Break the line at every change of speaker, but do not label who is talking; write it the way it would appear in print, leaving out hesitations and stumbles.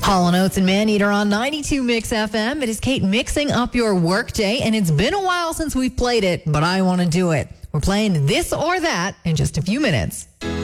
Hall & Oates and Maneater on 92 Mix FM. It is Kate mixing up your workday, and it's been a while since we've played it, but I want to do it. We're playing This or That in just a few minutes.